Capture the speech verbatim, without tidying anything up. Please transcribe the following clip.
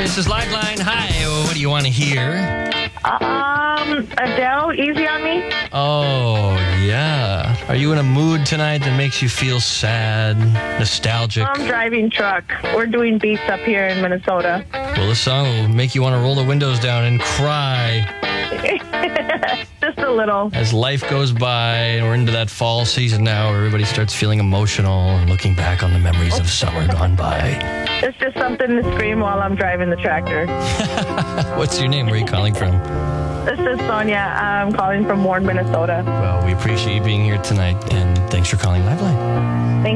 This is Liveline. Hi, what do you want to hear? Um, Adele, Easy on Me. Oh, yeah. Are you in a mood tonight that makes you feel sad, nostalgic? I'm driving truck. We're doing beats up here in Minnesota. Well, this song will make you want to roll the windows down and cry Just a little. as life goes by. And we're into that fall season now where everybody starts feeling emotional and looking back on the memories of summer gone by. It's just something to scream while I'm driving the tractor. What's your name? Where are you calling from? This is Sonia. I'm calling from Warren, Minnesota. Well, we appreciate you being here tonight, and thanks for calling Liveline. Thank